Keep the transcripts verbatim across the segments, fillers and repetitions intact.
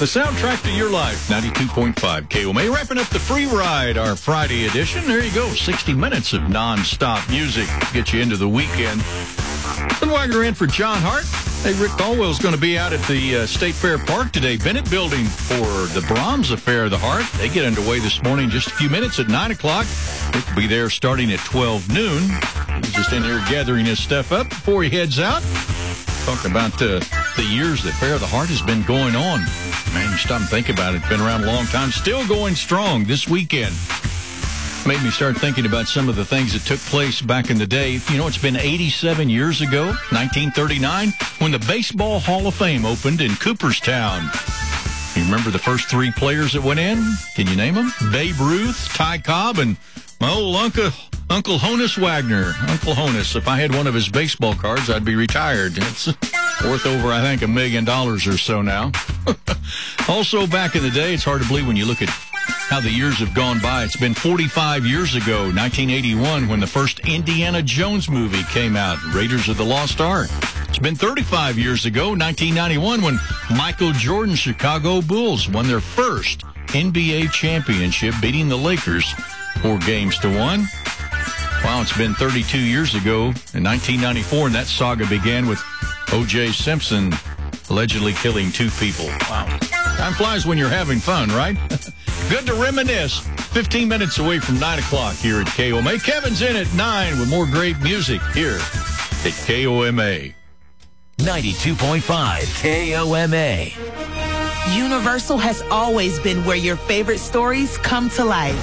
The soundtrack to your life, ninety-two point five K O M A. Wrapping up the free ride, our Friday edition. There you go, sixty minutes of nonstop music. Get you into the weekend. Bill Wagner in for John Hart. Hey, Rick Caldwell's going to be out at the uh, State Fair Park today. Bennett Building for the Brahms Affair of the Heart. They get underway this morning, just a few minutes at nine o'clock. Rick will be there starting at twelve noon. He's just in here gathering his stuff up before he heads out. Talking about uh, the years that Fair of the Heart has been going on. Man, you stop and think about it. It's been around a long time. Still going strong this weekend. Made me start thinking about some of the things that took place back in the day. You know, it's been eighty-seven years ago, nineteen thirty-nine, when the Baseball Hall of Fame opened in Cooperstown. You remember the first three players that went in? Can you name them? Babe Ruth, Ty Cobb, and my old uncle, Uncle Honus Wagner. Uncle Honus, if I had one of his baseball cards, I'd be retired. It's worth over, I think, a million dollars or so now. Also, back in the day, it's hard to believe when you look at how the years have gone by. It's been forty-five years ago, nineteen eighty-one, when the first Indiana Jones movie came out, Raiders of the Lost Ark. It's been thirty-five years ago, nineteen ninety-one, when Michael Jordan's Chicago Bulls won their first N B A championship, beating the Lakers four games to one. Wow, it's been thirty-two years ago in nineteen ninety-four, and that saga began with O J Simpson allegedly killing two people. Wow. Time flies when you're having fun, right? Good to reminisce. fifteen minutes away from nine o'clock here at K O M A. Kevin's in at nine with more great music here at K O M A. ninety-two point five K O M A. Universal has always been where your favorite stories come to life.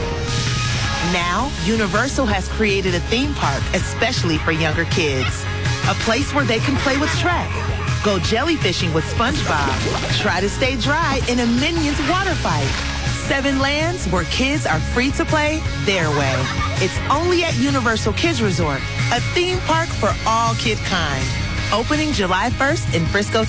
Now, Universal has created a theme park especially for younger kids. A place where they can play with Shrek, go jellyfishing with SpongeBob, try to stay dry in a Minions water fight. Seven lands where kids are free to play their way. It's only at Universal Kids Resort, a theme park for all kid kind. Opening July first in Frisco,